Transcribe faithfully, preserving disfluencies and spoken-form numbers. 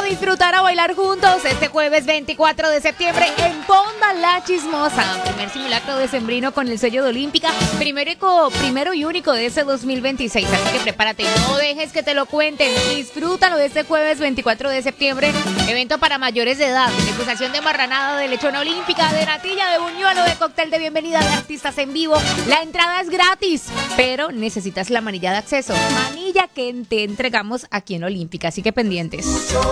disfrutar, a bailar juntos este jueves veinticuatro de septiembre en Ponda La Chismosa. Primer simulacro decembrino con el sello de Olímpica. Primero y, co- primero y único de ese dos mil veintiséis. Así que prepárate, no dejes que te lo cuenten. Disfrútalo de este jueves veinticuatro de septiembre. Evento para mayores de edad. Degustación de marranada, de lechona olímpica, de natilla, de buñuelo, de cóctel de bienvenida, de artistas en vivo. La entrada es gratis, pero necesitas la manilla de acceso. Manilla que te entregamos aquí en Olímpica. Así que pendientes.